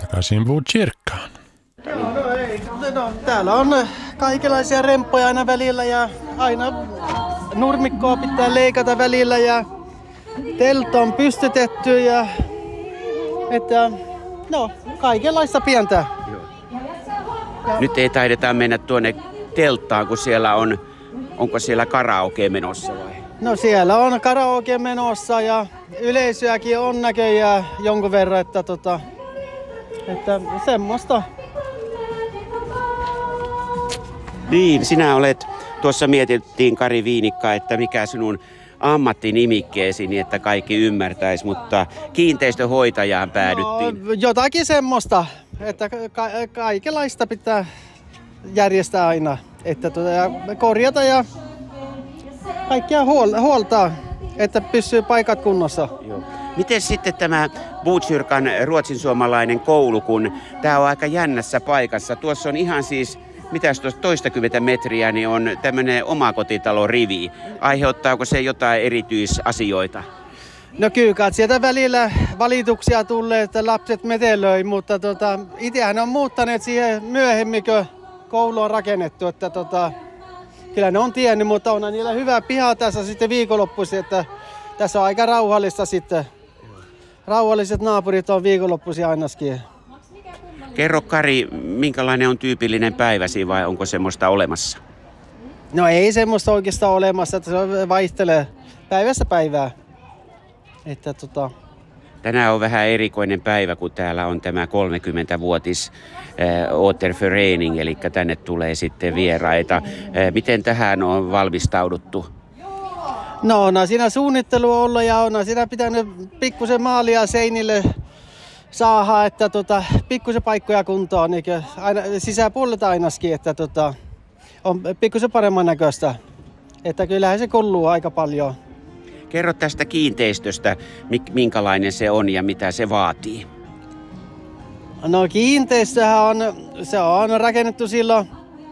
takaisin Botkyrkaan. Täällä on kaikenlaisia remppoja aina välillä ja aina nurmikkoa pitää leikata välillä ja teltta on pystytetty ja että kaikenlaista pientä. Nyt ei taideta mennä tuonne telttaan, kun siellä onko siellä karaoke menossa vai? No siellä on karaoke menossa ja yleisöäkin on näköjään jonkun verran, että semmoista. Niin, sinä olet, tuossa mietittiin Kari Viinikka, että mikä sinun ammattinimikkeesi, niin että kaikki ymmärtäisi, mutta kiinteistöhoitajaan päädyttiin. No, jotakin semmoista, että kaikenlaista pitää järjestää aina, että ja korjata ja kaikkia huoltaa, että pysyy paikat kunnossa. Joo. Miten sitten tämä Botkyrkan ruotsinsuomalainen koulu, kun tämä on aika jännässä paikassa. Tuossa on ihan siis, mitäs tuossa toistakymmentä metriä, niin on tämmöinen omakotitalorivi. Aiheuttaako se jotain erityisasioita? No kyllä, sieltä välillä valituksia tulee, että lapset metelöi, mutta itsehän on muuttaneet siihen myöhemmin, kun koulu on rakennettu, että kyllä ne on tiennyt, mutta on niillä hyvä piha tässä sitten viikonloppuisin, että tässä on aika rauhallista sitten. Rauhalliset naapurit on viikonloppuisin ainakin. Kerro Kari, minkälainen on tyypillinen päiväsi vai onko semmoista olemassa? No ei semmoista oikeastaan olemassa, että se vaihtelee päivästä päivää. Että Tänään on vähän erikoinen päivä, kun täällä on tämä 30-vuotis Återförening, eli tänne tulee sitten vieraita. Miten tähän on valmistauduttu? No siinä suunnittelu on ollut ja on siinä pitänyt pikkusen maalia seinille saada, että pikkusen paikkoja kuntoon, niin aina sisäpuolelta ainakin, että on pikkusen paremman näköistä. Että kyllähän se kuuluu aika paljon. Kerro tästä kiinteistöstä, minkälainen se on ja mitä se vaatii. No kiinteistöhän on rakennettu silloin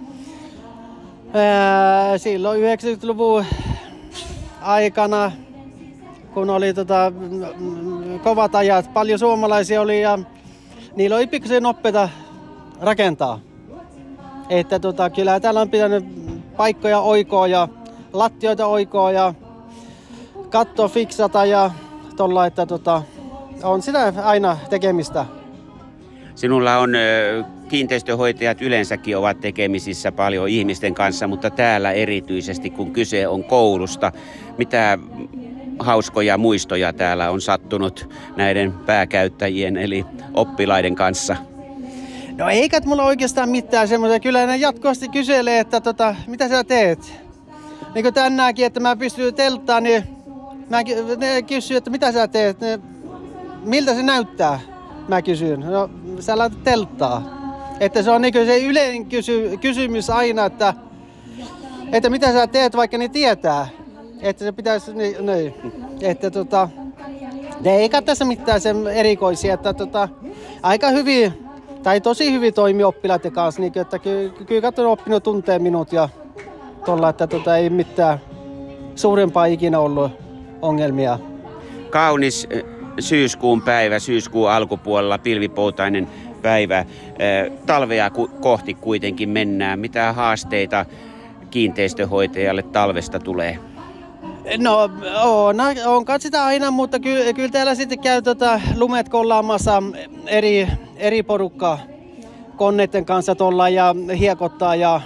90-luvun aikana, kun oli kovat ajat. Paljon suomalaisia oli ja niillä oli pikkusen nopeata rakentaa. Että kyllä täällä on pitänyt paikkoja oikoa ja lattioita oikoa ja katto fiksata ja tolla, että on sitä aina tekemistä. Sinulla on kiinteistöhoitajat yleensäkin ovat tekemisissä paljon ihmisten kanssa, mutta täällä erityisesti kun kyse on koulusta, mitä hauskoja muistoja täällä on sattunut näiden pääkäyttäjien eli oppilaiden kanssa? No eikä mulla oikeastaan mitään semmoisia. Kyllä ne jatkuvasti kyselee, että mitä sä teet? Niin kuin tänäänkin, että mä pystyn telttaan, niin ne kysyy, että mitä sä teet? Miltä se näyttää? Mä kysyn. No sä laitat telttaa. Että se on niin kuin se yleinen kysymys aina, että mitä sä teet, vaikka ne tietää. Että se pitäisi, niin. Että ne eikä tässä mitään sen erikoisia, että aika hyvin, tai tosi hyvin toimii oppilaiden kanssa, niin että kyllä on oppinut tuntee minut ja tuolla, että ei mitään suurempaa ikinä ollut ongelmia. Kaunis syyskuun päivä, syyskuun alkupuolella, pilvipoutainen päivä. Talvea kohti kuitenkin mennään. Mitä haasteita kiinteistöhoitajalle talvesta tulee? No on sitä aina, mutta kyllä täällä sitten käy lumet kollaamassa eri porukkaa koneiden kanssa tuolla ja hiekottaa ja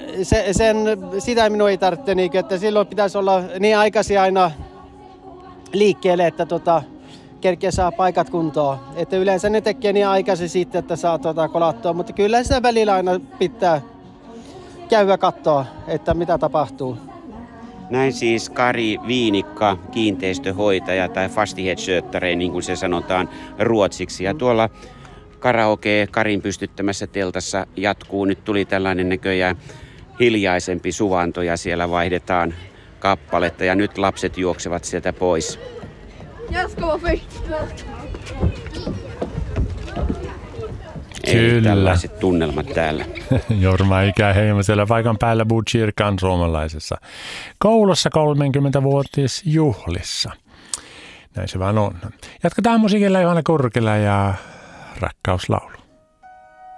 sitä minun ei tarvitse, niin, että silloin pitäisi olla niin aikaisin aina liikkeelle, että kerkeä saa paikat kuntoon. Että yleensä ne tekee niin aikaisin sitten, että saa kolattua, mutta kyllä sitä välillä aina pitää käydä katsoa, että mitä tapahtuu. Näin siis Kari Viinikka, kiinteistöhoitaja tai fastighetsskötare, niin kuin se sanotaan ruotsiksi. Ja tuolla karaoke Karin pystyttämässä teltassa jatkuu. Nyt tuli tällainen näköjään hiljaisempi suvanto ja siellä vaihdetaan kappaletta ja nyt lapset juoksevat sieltä pois. Eli tällaiset tunnelmat täällä. Jorma Ikäheimo siellä paikan päällä Botkyrkan suomalaisessa koulussa 30-vuotisjuhlissa. Näin se vaan on. Jatketaan musiikilla Johanna Kurkila ja Rakkauslaulu.